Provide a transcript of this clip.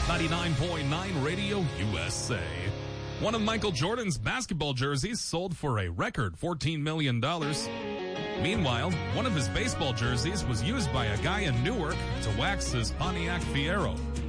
99.9 Radio USA. One of Michael Jordan's basketball jerseys sold for a record $14 million. Meanwhile, one of his baseball jerseys was used by a guy in Newark to wax his Pontiac Fiero.